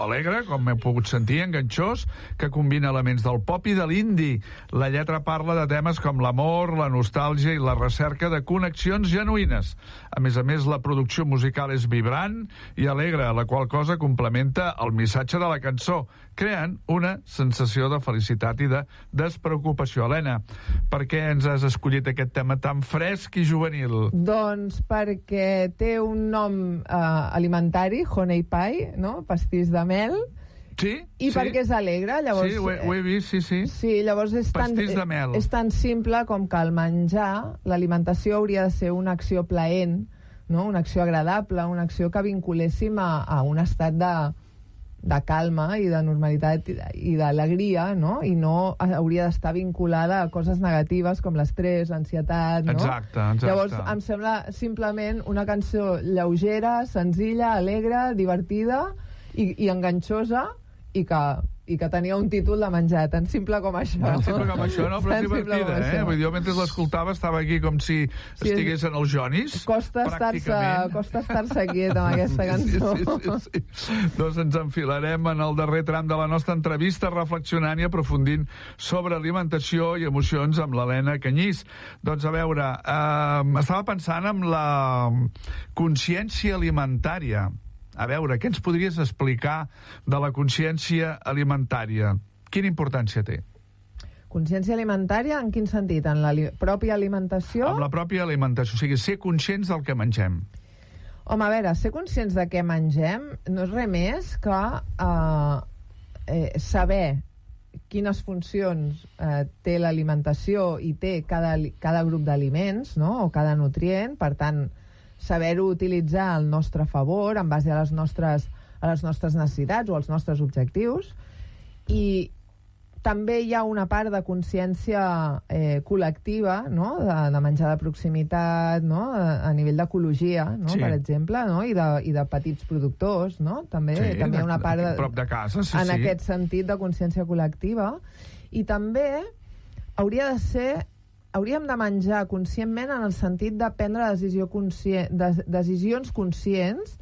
alegre, com hem pogut sentir, enganxós, que combina elements del pop i de l'indie. La lletra parla de temes com l'amor, la nostàlgia i la recerca de connexions genuïnes. A més, la producció musical és vibrant i alegre, la qual cosa complementa el missatge de la cançó, creant una sensació de felicitat i de despreocupació. Helena, per què ens has escollit aquest tema tan fresc i juvenil? Doncs perquè té un nom alimentari, honey pie, no? Pastís de mel. Sí? I perquè és alegre, llavors... Sí, ho he vist, sí. Sí, llavors és tan simple com que el menjar, l'alimentació hauria de ser una acció plaent, no? Una acció agradable, una acció que vinculéssim a un estat de calma i de normalitat i d'alegria, no? I no hauria d'estar vinculada a coses negatives com l'estrès, l'ansietat, no? Exacte. Llavors, em sembla simplement una cançó lleugera, senzilla, alegre, divertida i enganxosa i que tenia un títol de menjar, tan simple com això. Tan simple com això, no? Però és divertida, eh? Vull dir, jo mentre l'escoltava estava aquí com si estigués en els Jonis. Costa estar-se quiet amb aquesta cançó. Sí. Doncs ens enfilarem en el darrer tram de la nostra entrevista reflexionant i aprofundint sobre alimentació i emocions amb l'Helena Canyís. Doncs a veure, estava pensant en la consciència alimentària. A veure, què ens podries explicar de la consciència alimentària? Quina importància té? Consciència alimentària en quin sentit? En la pròpia alimentació? En la pròpia alimentació, o sigui, ser conscients del que mengem. Home, a veure, ser conscients de què mengem no és res més que saber quines funcions té l'alimentació i té cada grup d'aliments, no? O cada nutrient, per tant, saber-ho utilitzar al nostre favor en base a les nostres necessitats o als nostres objectius. I també hi ha una part de consciència col·lectiva, no? De menjar de proximitat, no? A nivell d'ecologia, no? Sí. Per exemple, no? I de petits productors, no? També hi ha una part prop de casa, en aquest sentit de consciència col·lectiva. I també hauríem de menjar conscientment en el sentit de prendre decisions conscients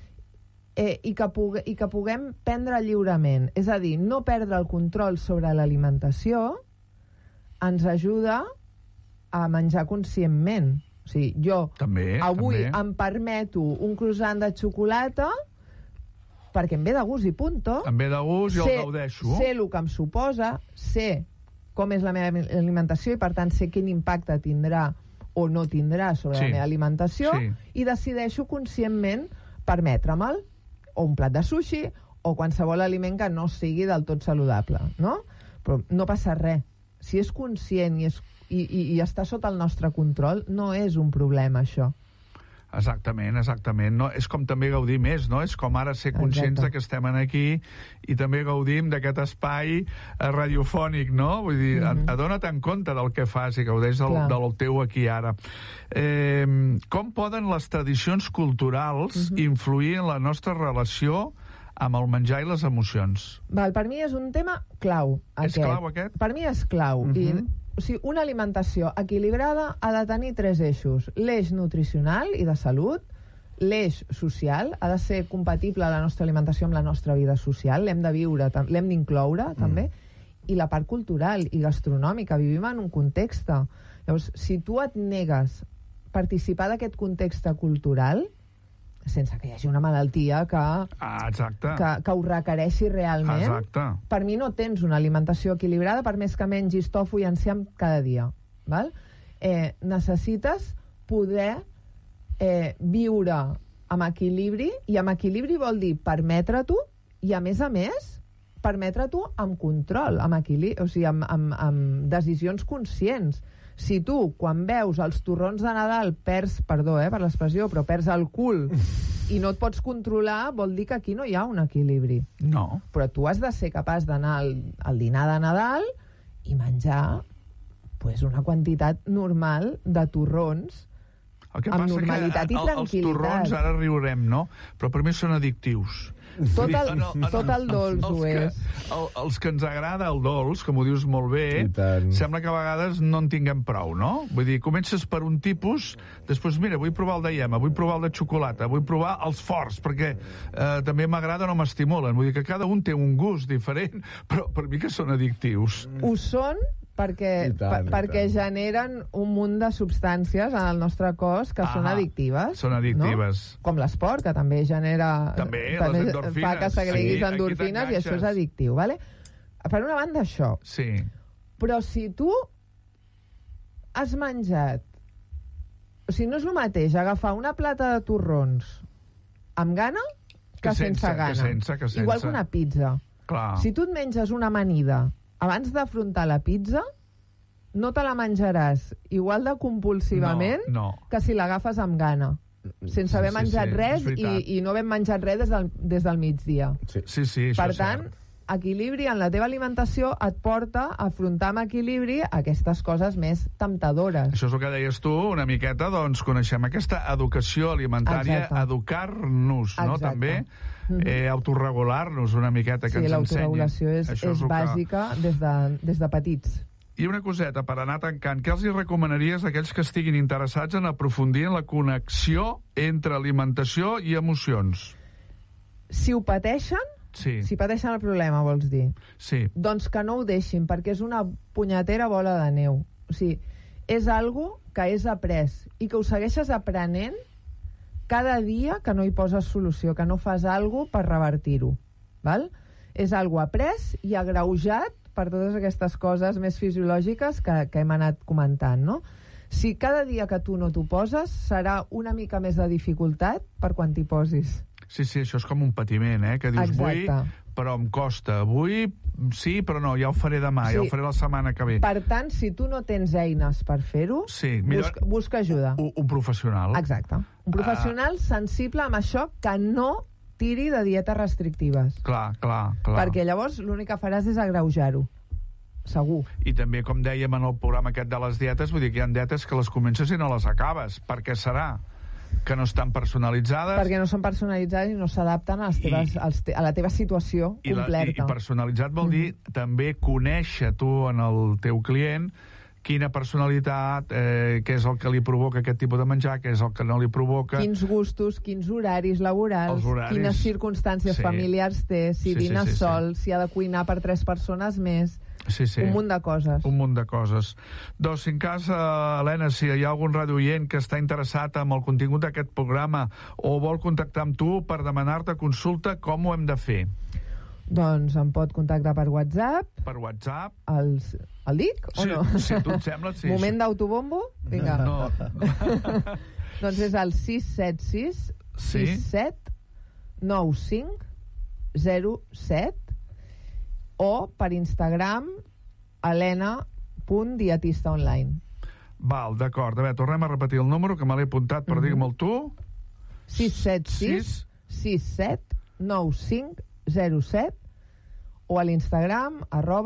i que puguem prendre lliurement. És a dir, no perdre el control sobre l'alimentació ens ajuda a menjar conscientment. O sigui, jo avui em permeto un croissant de xocolata perquè em ve de gust i punto. Em ve de gust i el gaudeixo. Sé el que em suposa, sé com és la meva alimentació i, per tant, sé quin impacte tindrà o no tindrà sobre la meva alimentació i decideixo conscientment permetre-me'l, o un plat de sushi o qualsevol aliment que no sigui del tot saludable, no? Però no passa res. Si és conscient i està sota el nostre control, no és un problema, això. Exactament. No, és com també gaudir més, no? És com ara ser conscients de que estem aquí i també gaudim d'aquest espai radiofònic, no? Vull dir, adona't en compte del que fas i gaudeix del teu aquí ara. Com poden les tradicions culturals influir en la nostra relació amb el menjar i les emocions? Per mi és un tema clau. És clau, aquest? Per mi és clau. O sigui, una alimentació equilibrada ha de tenir 3 eixos. L'eix nutricional i de salut, l'eix social, ha de ser compatible la nostra alimentació amb la nostra vida social, l'hem de viure, l'hem d'incloure, també, i la part cultural i gastronòmica. Vivim en un context. Llavors, si tu et negues participar d'aquest context cultural, sense que hi hagi una malaltia que ho requereixi realment, per mi no tens una alimentació equilibrada, per més que mengis tofu i enciam cada dia. Val? Necessites poder viure amb equilibri, i amb equilibri vol dir permetre-t'ho, i a més, permetre-t'ho amb control, o sigui, amb decisions conscients. Si tu, quan veus els torrons de Nadal, perds, perdó per l'expressió, però perds el cul i no et pots controlar, vol dir que aquí no hi ha un equilibri. No. Però tu has de ser capaç d'anar al dinar de Nadal i menjar una quantitat normal de torrons amb normalitat i tranquil·litat. Els torrons, ara riurem, no? Però per mi són addictius. Tot el dolç ho és. Els que ens agrada el dolç, com ho dius molt bé, sembla que a vegades no en tinguem prou, no? Vull dir, comences per un tipus, després, mira, vull provar el de iema, vull provar el de xocolata, vull provar els forts, perquè també m'agrada o no m'estimulen. Vull dir que cada un té un gust diferent, però per mi que són addictius. Ho són perquè generen un munt de substàncies en el nostre cos que són addictives. Són addictives. No? Com l'esport, que també genera... També les endorfines. Fa que segreguis endorfines i això és addictiu, ¿vale? Per una banda, això. Sí. Però si tu has menjat... O sigui, no és el mateix agafar una plata de torrons amb gana que sense gana. Que sense. Igual que una pizza. Clar. Si tu et menges una amanida abans d'afrontar la pizza, no te la menjaràs igual de compulsivament que si l'agafes amb gana, sense haver menjat res i no haver menjat res des del migdia. Sí, per tant, equilibri en la teva alimentació et porta a afrontar amb equilibri aquestes coses més temptadores. Això és el que deies tu, una miqueta, doncs coneixem aquesta educació alimentària, educar-nos, no? També autorregular-nos una miqueta, que ens ensenyin. Sí, l'autoregulació és bàsica des de petits. I una coseta, per anar tancant, què els hi recomanaries a aquells que estiguin interessats en aprofundir en la connexió entre alimentació i emocions? Si ho pateixen, si pateixen el problema, vols dir? Sí. Doncs que no ho deixin, perquè és una punyetera bola de neu. O sigui, és algo que és après i que ho segueixes aprenent cada dia que no hi poses solució, que no fas alguna per revertir-ho. Val? És algo après i agreujat per totes aquestes coses més fisiològiques que hem anat comentant, no? Si cada dia que tu no t'ho poses, serà una mica més de dificultat per quan t'hi posis. Sí, això és com un patiment, que dius, vull, però em costa. Vull, sí, però no, ja ho faré demà, ja ho faré la setmana que ve. Per tant, si tu no tens eines per fer-ho, busca ajuda. Un professional. Exacte. Un professional sensible amb això, que no tiri de dietes restrictives. Clar. Perquè llavors l'únic que faràs és agreujar-ho. Segur. I també, com dèiem en el programa aquest de les dietes, vull dir que hi ha dietes que les comences i no les acabes. Per què serà? Que no estan personalitzades. Perquè no són personalitzades i no s'adapten a la teva situació completa. I personalitzat vol dir també conèixer tu en el teu client quina personalitat, què és el que li provoca aquest tipus de menjar, què és el que no li provoca. Quins gustos, quins horaris laborals, quines circumstàncies familiars té, si dina sol, si ha de cuinar per 3 persones més. Un munt de coses. Un munt de coses. Doncs, si en cas, Helena, si hi ha algun radioient que està interessat en el contingut d'aquest programa o vol contactar amb tu per demanar-te consulta, com ho hem de fer? Doncs em pot contactar per WhatsApp. Per WhatsApp? El dic o no? Sí, tu et sembla, sí. Moment d'autobombo? Vinga. No. Doncs és el 676 67 95 07 o per Instagram helena.dietistaonline. Val, d'acord. A veure, tornem a repetir el número, que me l'he apuntat, però digue'm-el tu. 676 67 95 07 o a l'Instagram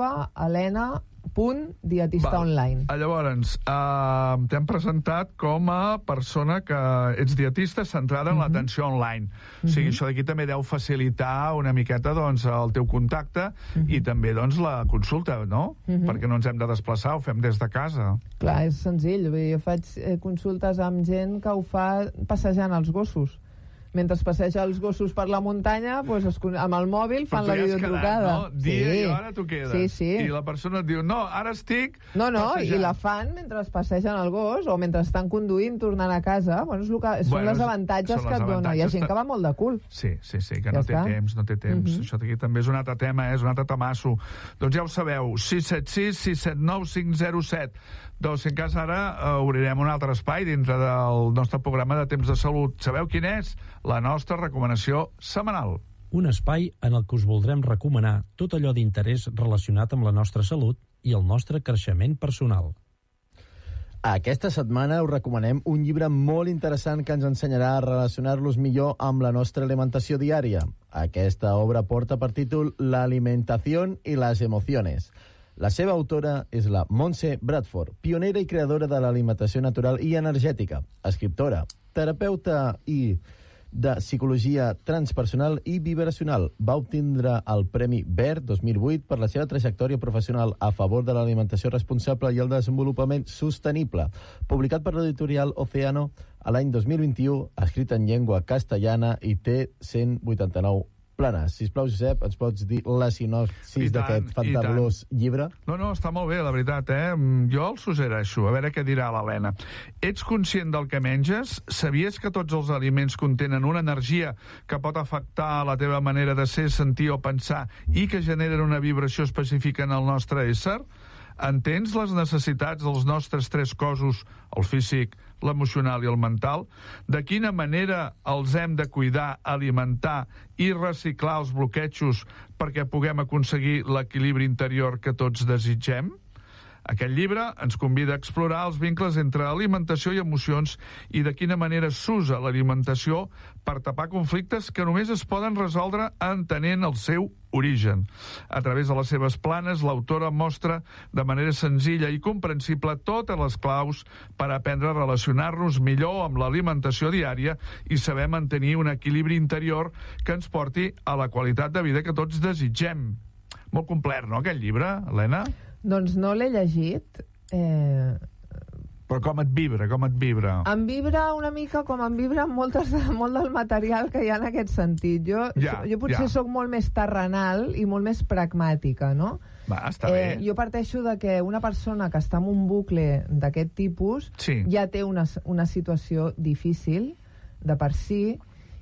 @helena.dietistaonline. Llavors, t'hem presentat com a persona que ets dietista centrada en l'atenció online. O sigui, això d'aquí també deu facilitar una miqueta, doncs, el teu contacte i també, doncs, la consulta, no? Perquè no ens hem de desplaçar, ho fem des de casa. Clar, és senzill. Jo faig consultes amb gent que ho fa passejant els gossos. Mentre passeja els gossos per la muntanya, doncs, amb el mòbil fan la videotrucada. No? Dia i hora tu quedes. Sí. I la persona et diu, no, ara estic passejant. I la fan mentre passegen el gos o mentre estan conduint, tornant a casa. Bueno, són les avantatges que et dona. Hi ha gent que va molt de cul. Sí, que no té temps. Això d'aquí també és un altre tema, és un altre tamasso. Doncs ja ho sabeu, 676 679 507. Doncs, en cas, ara obrirem un altre espai dintre del nostre programa de Temps de Salut. Sabeu quin és? La nostra recomanació setmanal. Un espai en el que us voldrem recomanar tot allò d'interès relacionat amb la nostra salut i el nostre creixement personal. Aquesta setmana us recomanem un llibre molt interessant que ens ensenyarà a relacionar-los millor amb la nostra alimentació diària. Aquesta obra porta per títol L'alimentación y las emociones. La seva autora és la Montse Bradford, pionera i creadora de l'alimentació natural i energètica, escriptora, terapeuta i de Psicologia Transpersonal i Vibracional. Va obtindre el Premi BERT 2008 per la seva trajectòria professional a favor de l'alimentació responsable i el desenvolupament sostenible. Publicat per l'editorial Océano a l'any 2021, escrit en llengua castellana i té 189 planes. Sisplau, Josep, ens pots dir la sinopsis d'aquest fantabulós llibre? No, està molt bé, la veritat, Jo el suggereixo, a veure què dirà l'Helena. Ets conscient del que menges? Sabies que tots els aliments contenen una energia que pot afectar la teva manera de ser, sentir o pensar i que generen una vibració específica en el nostre ésser? Entens les necessitats dels nostres tres cossos, el físic, l'emocional i el mental? De quina manera els hem de cuidar, alimentar i reciclar els bloquejos perquè puguem aconseguir l'equilibri interior que tots desitgem? Aquest llibre ens convida a explorar els vincles entre alimentació i emocions i de quina manera s'usa l'alimentació per tapar conflictes que només es poden resoldre entenent el seu origen. A través de les seves planes, l'autora mostra de manera senzilla i comprensible totes les claus per aprendre a relacionar-nos millor amb l'alimentació diària i saber mantenir un equilibri interior que ens porti a la qualitat de vida que tots desitgem. Molt complet, no, aquest llibre, Helena? Doncs no l'he llegit. Però com et vibra? Em vibra una mica com em vibra molt del material que hi ha en aquest sentit. Jo potser sóc molt més terrenal i molt més pragmàtica, no? Va, està bé. Jo parteixo de que una persona que està en un bucle d'aquest tipus ja té una situació difícil de per si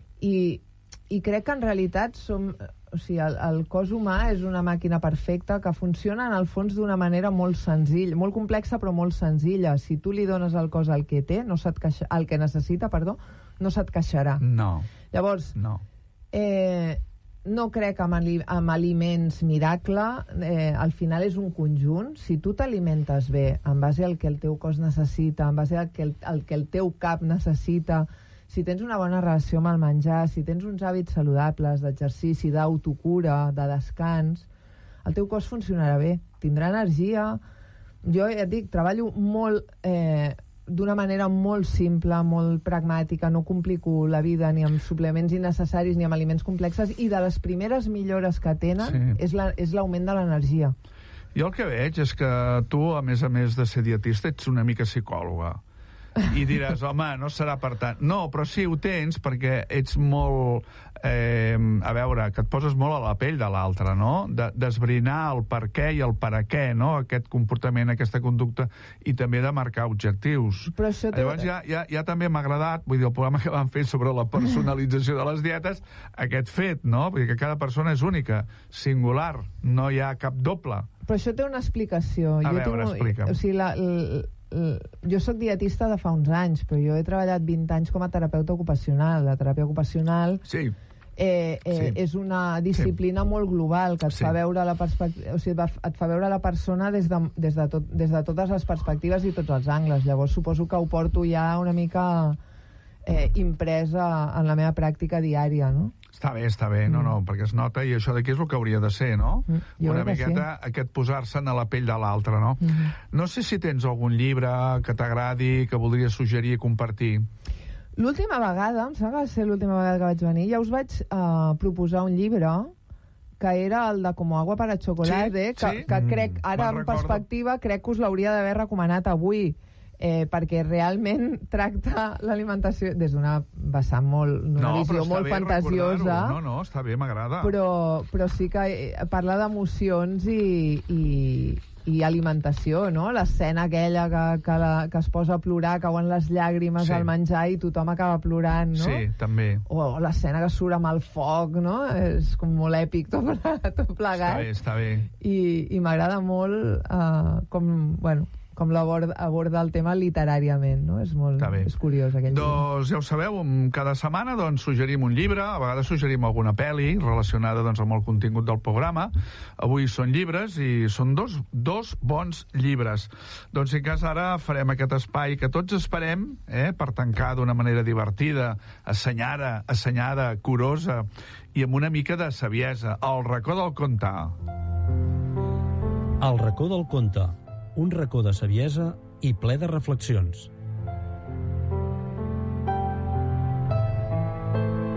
i crec que en realitat el cos humà és una màquina perfecta que funciona en el fons d'una manera molt senzilla, molt complexa però molt senzilla. Si tu li dones al cos el que té, el que necessita, no se't queixarà. No. Llavors, no crec en aliments miracle. Al final és un conjunt. Si tu t'alimentes bé en base al que el teu cos necessita, en base al que el teu cap necessita, si tens una bona relació amb el menjar, si tens uns hàbits saludables d'exercici, d'autocura, de descans, el teu cos funcionarà bé, tindrà energia. Jo ja et dic, treballo molt d'una manera molt simple, molt pragmàtica, no complico la vida ni amb suplements innecessaris ni amb aliments complexes, i de les primeres millores que tenen és l'augment de l'energia. Jo el que veig és que tu, a més de ser dietista, ets una mica psicòloga. I diràs, home, no serà per tant. No, però sí, ho tens perquè ets molt... a veure, que et poses molt a la pell de l'altre, no? D'esbrinar el per què i el per a què, no? Aquest comportament, aquesta conducta, i també de marcar objectius. Però això llavors ja també m'ha agradat, vull dir, el programa que vam fer sobre la personalització de les dietes, aquest fet, no? Vull dir que cada persona és única, singular, no hi ha cap doble. Però això té una explicació. A veure, explica'm. O sigui, jo sóc dietista de fa uns anys, però jo he treballat 20 anys com a terapeuta ocupacional. La teràpia ocupacional és una disciplina molt global que et fa veure la perspectiva, o sigui, et fa veure la persona des de totes les perspectives i tots els angles. Llavors suposo que ho porto ja una mica impresa en la meva pràctica diària, no? Està bé, no, perquè es nota, i això d'aquí és el que hauria de ser, no? Una miqueta aquest posar-se a la pell de l'altre, no? No sé si tens algun llibre que t'agradi, que voldries suggerir i compartir. L'última vegada, em sembla que va ser l'última vegada que vaig venir, ja us vaig proposar un llibre que era el de Como agua para chocolate, que crec, ara en perspectiva, crec que us l'hauria d'haver recomanat avui, perquè realment tracta l'alimentació des d'una vessant d'una visió molt fantasiosa. No, està bé, m'agrada. Però sí que parla d'emocions i alimentació, no? L'escena aquella que es posa a plorar, cauen les llàgrimes al menjar i tothom acaba plorant, no? Sí, també. O l'escena que surt amb el foc, no? És com molt èpic tot plegat. Està bé. I m'agrada molt com aborda el tema literàriament, no? És curiós aquell llibre. Doncs ja ho sabeu, cada setmana suggerim un llibre, a vegades suggerim alguna pel·li relacionada amb el contingut del programa. Avui són llibres i són dos bons llibres. Doncs en cas ara farem aquest espai que tots esperem per tancar d'una manera divertida, assenyada, curosa i amb una mica de saviesa. El racó del conte. El racó del conte. Un racó de saviesa i ple de reflexions.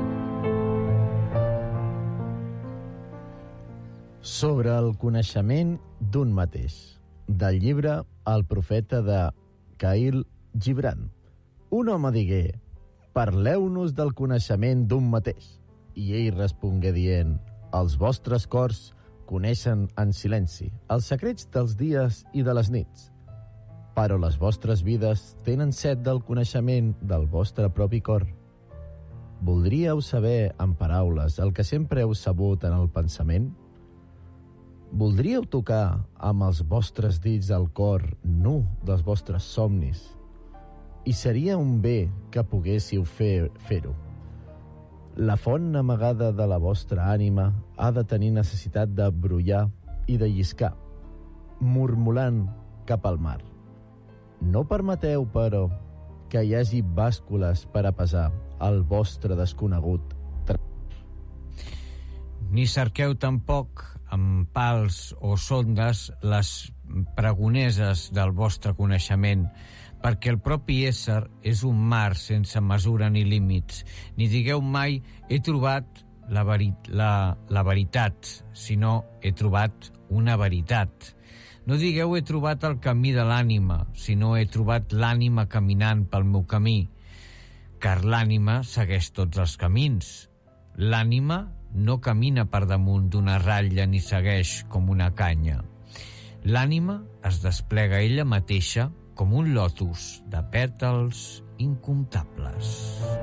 sobre el coneixement d'un mateix, del llibre El profeta de Khalil Gibran. Un home digué: parleu-nos del coneixement d'un mateix. I ell respongué dient: els vostres cors coneixen en silenci els secrets dels dies i de les nits, però les vostres vides tenen set del coneixement del vostre propi cor. Voldríeu saber en paraules el que sempre heu sabut en el pensament? Voldríeu tocar amb els vostres dits el cor nu dels vostres somnis? I seria un bé que poguéssiu fer-ho. La font amagada de la vostra ànima ha de tenir necessitat de brollar i de lliscar, murmulant cap al mar. No permeteu, però, que hi hagi bàscules per a pesar el vostre desconegut. Ni cerqueu tampoc amb pals o sondes les pregoneses del vostre coneixement, perquè el propi ésser és un mar sense mesura ni límits. Ni digueu mai he trobat la veritat, sinó he trobat una veritat. No digueu he trobat el camí de l'ànima, sinó he trobat l'ànima caminant pel meu camí, car l'ànima segueix tots els camins. L'ànima no camina per damunt d'una ratlla ni segueix com una canya. L'ànima es desplega ella mateixa com un lotus de pètals incomptables.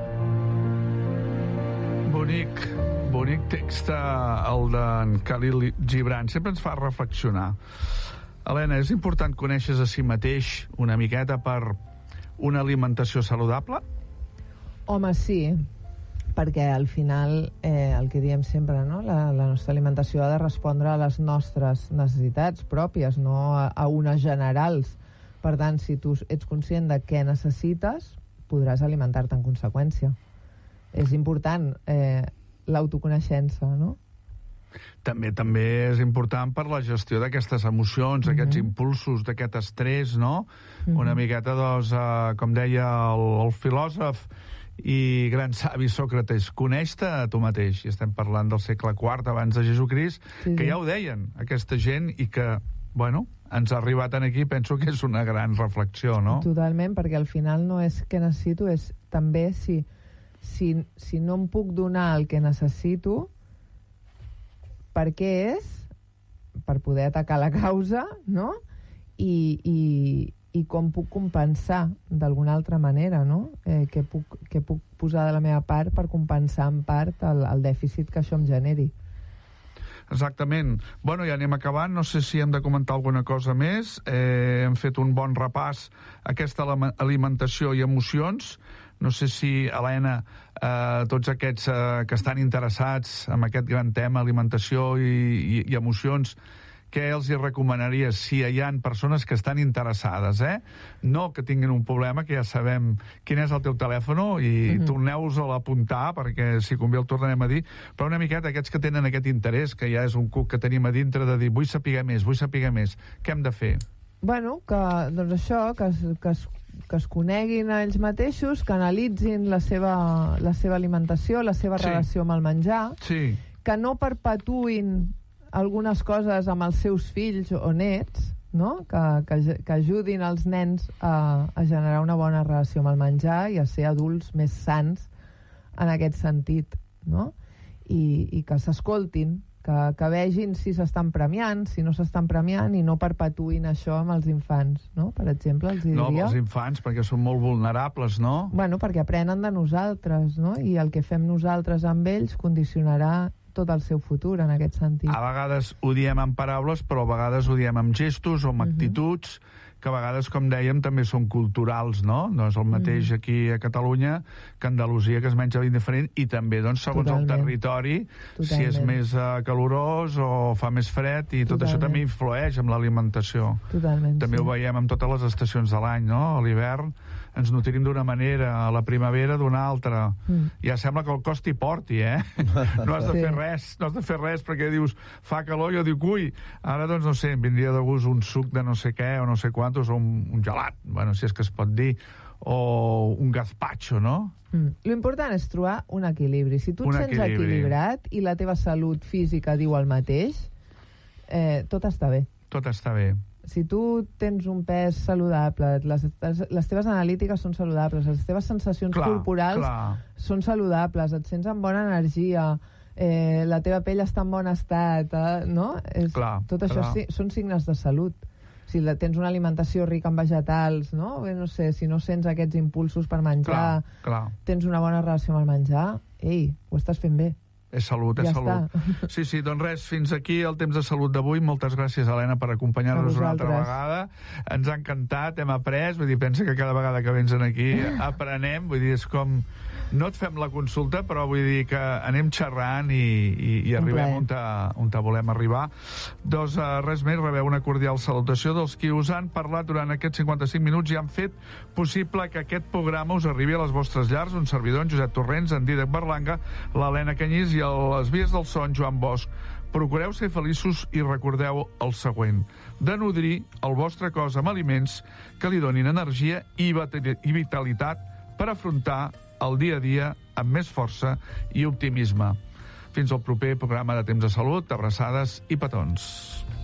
Bonic text el d'en Khalil Gibran. Sempre ens fa reflexionar. Helena, és important conèixer a si mateix una miqueta per una alimentació saludable? Home, sí, perquè al final el que diem sempre, no? La nostra alimentació ha de respondre a les nostres necessitats pròpies, no a unes generals. Per tant, si tu ets conscient de què necessites, podràs alimentar-te en conseqüència. És important l'autoconeixença, no? També és important per la gestió d'aquestes emocions, aquests impulsos, d'aquest estrès, no? Una miqueta, doncs, com deia el filòsof i gran savi Sòcrates, coneix-te a tu mateix. I estem parlant del segle IV abans de Jesucrist, que ja ho deien, aquesta gent, i que, bueno, ens ha arribat aquí, penso que és una gran reflexió, no? Totalment, perquè al final no és què necessito, és també si no em puc donar el que necessito, per què és? Per poder atacar la causa, no? I com puc compensar d'alguna altra manera, no? Què puc posar de la meva part per compensar en part el dèficit que això em generi. Exactament. Bueno, ja anem acabant. No sé si hem de comentar alguna cosa més. Hem fet un bon repàs a aquesta alimentació i emocions. No sé si, Helena, tots aquests que estan interessats en aquest gran tema, alimentació i emocions, què els hi recomanaries si hi ha persones que estan interessades, No que tinguin un problema, que ja sabem quin és el teu telèfon i torneu-vos a l'apuntar, perquè si convé el tornarem a dir, però una miqueta aquests que tenen aquest interès, que ja és un cuc que tenim a dintre de dir vull saber més, què hem de fer? Bueno, doncs això, que es coneguin a ells mateixos, que analitzin la seva alimentació, la seva relació amb el menjar, que no perpetuïn algunes coses amb els seus fills o nets, no? Que ajudin els nens a generar una bona relació amb el menjar i a ser adults més sants en aquest sentit, no? I que s'escoltin, que vegin si s'estan premiant, si no s'estan premiant, i no perpetuïn això amb els infants, no? Per exemple, els diria... No, amb els infants, perquè són molt vulnerables, no? Bueno, perquè aprenen de nosaltres, no? I el que fem nosaltres amb ells condicionarà tot el seu futur, en aquest sentit. A vegades ho diem amb paraules, però a vegades ho diem amb gestos o amb actituds, que a vegades, com dèiem, també són culturals, no? No és el mateix aquí a Catalunya que a Andalusia, que es menja ben diferent, i també, doncs, segons el territori, si és més calorós o fa més fred, i tot això també influeix en l'alimentació. També ho veiem amb totes les estacions de l'any, no? A l'hivern ens nutrim d'una manera, a la primavera d'una altra. Ja sembla que el cos t'hi porti, No has de fer res, perquè dius, fa calor, jo dic, ui, ara, doncs, no sé, em vindria de gust un suc de no sé què, o no sé quantos, o un gelat, bueno, si és que es pot dir, o un gazpacho, no? L'important és trobar un equilibri. Si tu et sents equilibrat i la teva salut física diu el mateix, tot està bé. Tot està bé. Si tu tens un pes saludable, les teves analítiques són saludables, les teves sensacions corporals són saludables, et sents amb bona energia, la teva pell està en bon estat, no? Tot això són signes de salut. Si tens una alimentació rica en vegetals, no? No sé, si no sents aquests impulsos per menjar, tens una bona relació amb el menjar, ho estàs fent bé. És salut, és salut. Sí, doncs res, fins aquí el temps de salut d'avui. Moltes gràcies, Helena, per acompanyar-nos una altra vegada. Ens ha encantat, hem après, vull dir, pensa que cada vegada que vens aquí aprenem, vull dir, és com... No et fem la consulta, però vull dir que anem xerrant i arribem on volem arribar. Doncs res més, rebeu una cordial salutació dels qui us han parlat durant aquests 55 minuts i han fet possible que aquest programa us arribi a les vostres llars. Un servidor, en Josep Torrents, en Dídac Berlanga, l'Helena Canyís i a les vies del son, Joan Bosch. Procureu ser feliços i recordeu el següent: de nodrir el vostre cos amb aliments que li donin energia i vitalitat per afrontar el dia a dia amb més força i optimisme. Fins al proper programa de Temps de Salut, abraçades i petons.